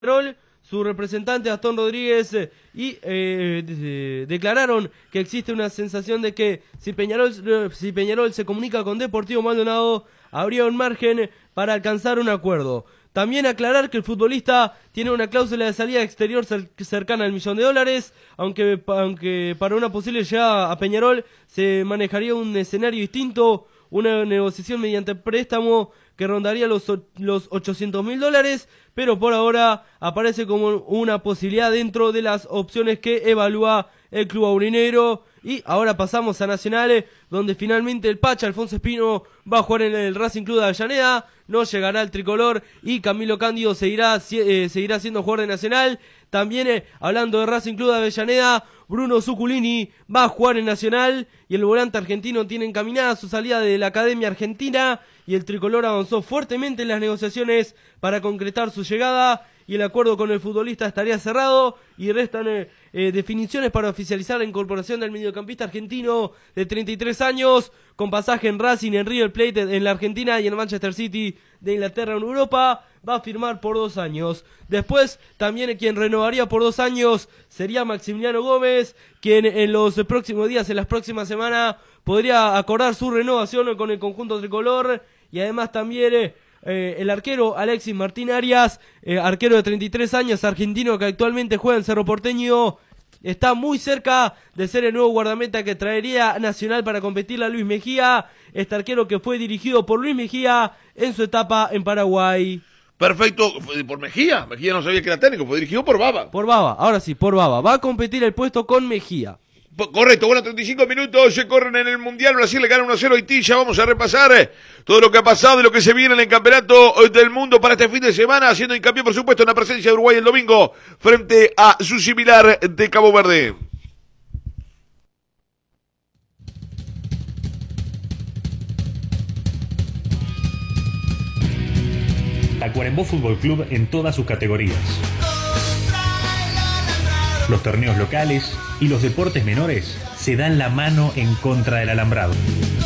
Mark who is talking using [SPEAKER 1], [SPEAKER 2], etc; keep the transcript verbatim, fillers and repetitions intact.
[SPEAKER 1] Peñarol, su representante Gastón Rodríguez eh, y eh, de, declararon que existe una sensación de que si Peñarol, si Peñarol se comunica con Deportivo Maldonado, habría un margen para alcanzar un acuerdo. También aclarar que el futbolista tiene una cláusula de salida exterior cer cercana al millón de dólares, aunque, aunque para una posible llegada a Peñarol se manejaría un escenario distinto, una negociación mediante préstamo que rondaría los, los ochocientos mil dólares, pero por ahora aparece como una posibilidad dentro de las opciones que evalúa el club aurinegro. Y ahora pasamos a Nacional, donde finalmente el Pacha Alfonso Espino va a jugar en el Racing Club de Avellaneda, no llegará al tricolor y Camilo Cándido seguirá, eh, seguirá siendo jugador de Nacional. También eh, hablando de Racing Club de Avellaneda, Bruno Zuculini va a jugar en Nacional y el volante argentino tiene encaminada su salida de la Academia Argentina y el tricolor avanzó fuertemente en las negociaciones para concretar su llegada y el acuerdo con el futbolista estaría cerrado y restan eh, eh, definiciones para oficializar la incorporación del mediocampista argentino de treinta y tres años con pasaje en Racing, en River Plate en la Argentina y en Manchester City de Inglaterra en Europa. Va a firmar por dos años. Después, también quien renovaría por dos años sería Maximiliano Gómez, quien en los próximos días, en las próximas semanas, podría acordar su renovación con el conjunto tricolor. Y además también eh, eh, el arquero Alexis Martín Arias, eh, arquero de treinta y tres años, argentino que actualmente juega en Cerro Porteño, está muy cerca de ser el nuevo guardameta que traería Nacional para competirle a Luis Mejía, este arquero que fue dirigido por Luis Mejía en su etapa en Paraguay.
[SPEAKER 2] Perfecto, por Mejía, Mejía no sabía que era técnico, fue dirigido por Baba.
[SPEAKER 1] Por Baba, ahora sí, por Baba, va a competir el puesto con Mejía.
[SPEAKER 2] Correcto, bueno, treinta y cinco minutos se corren en el Mundial, Brasil le gana uno a cero a Haití, ya vamos a repasar todo lo que ha pasado y lo que se viene en el Campeonato del Mundo para este fin de semana, haciendo hincapié por supuesto en la presencia de Uruguay el domingo frente a su similar de Cabo Verde.
[SPEAKER 3] Tacuarembó Fútbol Club en todas sus categorías. Los torneos locales y los deportes menores se dan la mano en contra del alambrado.